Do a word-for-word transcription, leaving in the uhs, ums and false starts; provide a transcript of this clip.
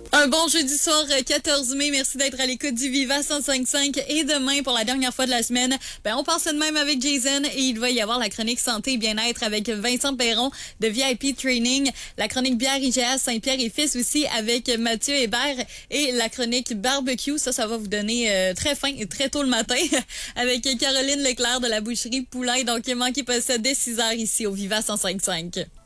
Un bon jeudi soir, quatorze mai. Merci d'être à l'écoute du Viva cent cinq cinq. Et demain, pour la dernière fois de la semaine, ben, on passe de même avec Jason et il va y avoir la chronique santé et bien-être avec Vincent Perron de V I P Training, la chronique bière I G A Saint-Pierre et Fils aussi avec Mathieu Hébert et la chronique barbecue. Ça, ça va vous donner euh, très faim et très tôt le matin avec Caroline Leclerc de la boucherie Poulain. Donc, manquez pas ça dès six heures ici au Viva cent cinq cinq.